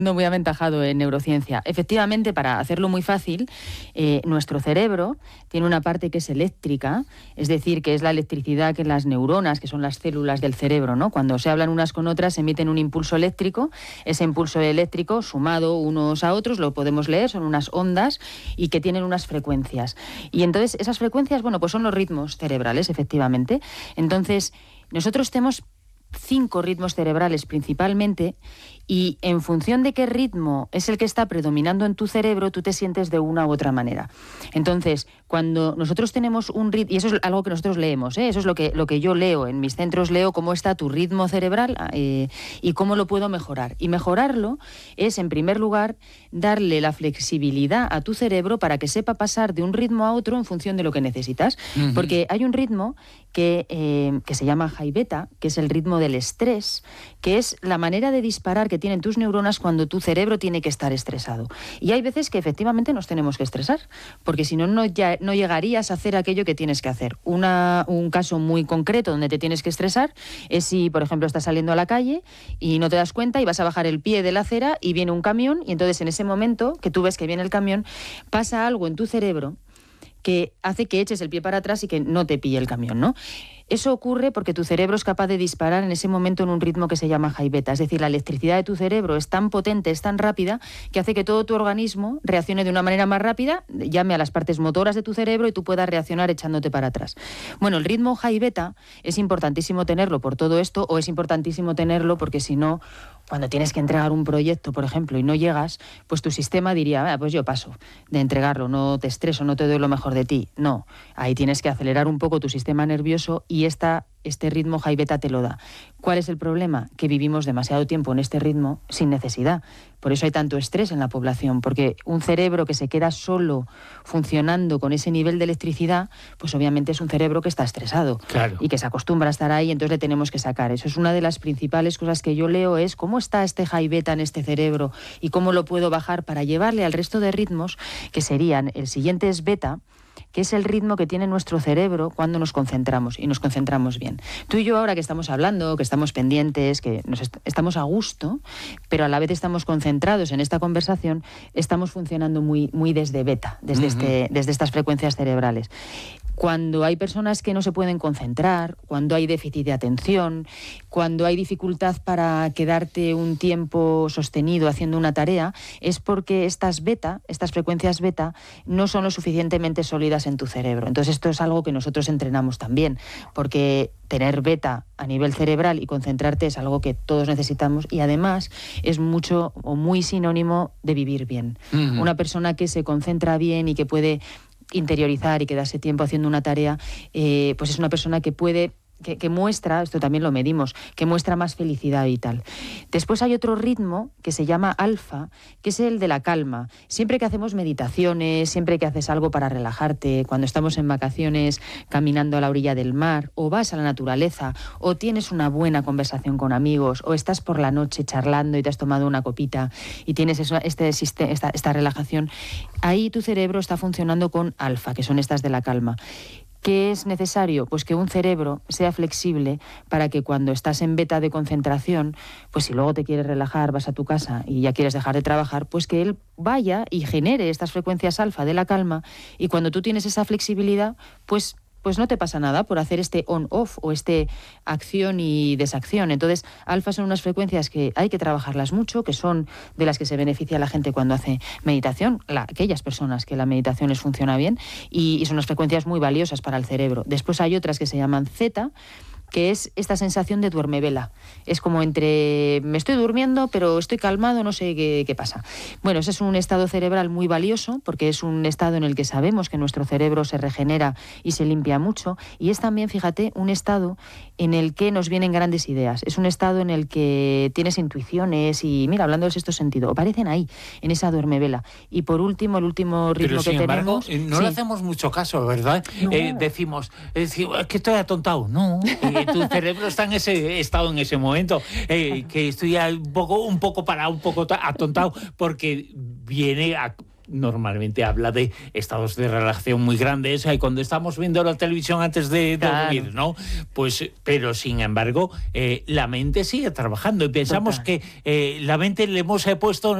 muy aventajado en neurociencia. Efectivamente, para hacerlo muy fácil, nuestro cerebro tiene una parte que es eléctrica, es decir, que es la electricidad que las neuronas, que son las células del cerebro, ¿no? Cuando se hablan unas con otras, emiten un impulso eléctrico. Ese impulso eléctrico, sumado unos a otros, lo podemos leer, son unas ondas y que tienen unas frecuencias. Y entonces, esas frecuencias, bueno, pues son los ritmos cerebrales, efectivamente. Entonces, nosotros tenemos 5 ritmos cerebrales principalmente, y en función de qué ritmo es el que está predominando en tu cerebro, tú te sientes de una u otra manera. Entonces, cuando nosotros tenemos un ritmo, y eso es algo que nosotros leemos, eso es lo que yo leo en mis centros, leo cómo está tu ritmo cerebral y cómo lo puedo mejorar. Y mejorarlo es, en primer lugar, darle la flexibilidad a tu cerebro para que sepa pasar de un ritmo a otro en función de lo que necesitas. Uh-huh. Porque hay un ritmo que se llama high beta, que es el ritmo del estrés, que es la manera de disparar que tienen tus neuronas cuando tu cerebro tiene que estar estresado. Y hay veces que efectivamente nos tenemos que estresar, porque si no, no llegarías a hacer aquello que tienes que hacer. Un caso muy concreto donde te tienes que estresar es si, por ejemplo, estás saliendo a la calle y no te das cuenta y vas a bajar el pie de la acera y viene un camión, y entonces en ese momento que tú ves que viene el camión, pasa algo en tu cerebro que hace que eches el pie para atrás y que no te pille el camión, ¿no? Eso ocurre porque tu cerebro es capaz de disparar en ese momento en un ritmo que se llama high beta. Es decir, la electricidad de tu cerebro es tan potente, es tan rápida, que hace que todo tu organismo reaccione de una manera más rápida, llame a las partes motoras de tu cerebro y tú puedas reaccionar echándote para atrás. Bueno, el ritmo high beta es importantísimo tenerlo por todo esto, o es importantísimo tenerlo porque si no, cuando tienes que entregar un proyecto, por ejemplo, y no llegas, pues tu sistema diría, pues yo paso de entregarlo, no te estreso, no te doy lo mejor de ti. No, ahí tienes que acelerar un poco tu sistema nervioso y este ritmo high beta te lo da. ¿Cuál es el problema? Que vivimos demasiado tiempo en este ritmo sin necesidad. Por eso hay tanto estrés en la población, porque un cerebro que se queda solo funcionando con ese nivel de electricidad, pues obviamente es un cerebro que está estresado. Claro. Y que se acostumbra a estar ahí, entonces le tenemos que sacar. Eso es una de las principales cosas que yo leo, es cómo está este high beta en este cerebro y cómo lo puedo bajar para llevarle al resto de ritmos, que serían, el siguiente es beta, que es el ritmo que tiene nuestro cerebro cuando nos concentramos, y nos concentramos bien. Tú y yo ahora que estamos hablando, que estamos pendientes, que estamos a gusto, pero a la vez estamos concentrados en esta conversación, estamos funcionando muy, muy desde beta, desde estas frecuencias cerebrales. Cuando hay personas que no se pueden concentrar, cuando hay déficit de atención, cuando hay dificultad para quedarte un tiempo sostenido haciendo una tarea, es porque estas frecuencias beta, no son lo suficientemente sólidas en tu cerebro. Entonces esto es algo que nosotros entrenamos también, porque tener beta a nivel cerebral y concentrarte es algo que todos necesitamos, y además es mucho o muy sinónimo de vivir bien. Uh-huh. Una persona que se concentra bien y que puede interiorizar y quedarse tiempo haciendo una tarea, pues es una persona que puede, que muestra, esto también lo medimos, que muestra más felicidad vital. Después hay otro ritmo que se llama alfa, que es el de la calma. Siempre que hacemos meditaciones, siempre que haces algo para relajarte, cuando estamos en vacaciones caminando a la orilla del mar, o vas a la naturaleza, o tienes una buena conversación con amigos, o estás por la noche charlando y te has tomado una copita y tienes esta relajación, ahí tu cerebro está funcionando con alfa, que son estas de la calma. ¿Qué es necesario? Pues que un cerebro sea flexible para que cuando estás en beta de concentración, pues si luego te quieres relajar, vas a tu casa y ya quieres dejar de trabajar, pues que él vaya y genere estas frecuencias alfa de la calma, y cuando tú tienes esa flexibilidad, pues no te pasa nada por hacer este on-off o este acción y desacción. Entonces, alfa son unas frecuencias que hay que trabajarlas mucho, que son de las que se beneficia la gente cuando hace meditación, aquellas personas que la meditación les funciona bien, y son unas frecuencias muy valiosas para el cerebro. Después hay otras que se llaman zeta, que es esta sensación de duermevela. Es como entre me estoy durmiendo, pero estoy calmado, no sé qué pasa. Bueno, ese es un estado cerebral muy valioso, porque es un estado en el que sabemos que nuestro cerebro se regenera y se limpia mucho, y es también, fíjate, un estado en el que nos vienen grandes ideas. Es un estado en el que tienes intuiciones y, mira, hablando del sexto sentido, aparecen ahí, en esa duermevela. Y por último, el último ritmo pero, que tenemos... Pero, sin embargo, no le hacemos mucho caso, ¿verdad? No. Decimos, es que estoy atontado. No, tu cerebro está en ese estado en ese momento, que estoy un poco parado, un poco atontado, porque viene normalmente habla de estados de relajación muy grandes, y cuando estamos viendo la televisión antes de dormir, ¿no? Pues, pero sin embargo, la mente sigue trabajando y pensamos que la mente le hemos puesto